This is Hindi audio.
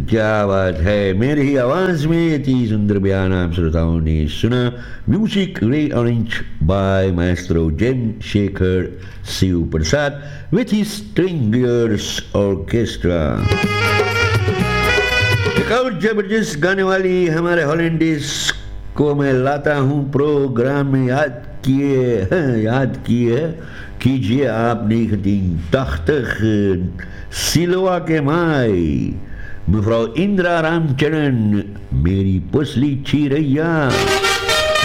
क्या बात है, मेरी आवाज में इतनी सुंदर बयान आप श्रोताओं ने सुना। Music rearrange bye Maestro gen Shekhar Shiv Prasad with his stringers orchestra. एक और जबरदस्त गाने वाली हमारे हॉलैंडिस को मैं लाता हूँ प्रोग्राम में। याद कीजिए आप नीगटीन तachtig सिलोआ के माई mevrouw Indra Ramcharan, मेरी पुसली चिरैया।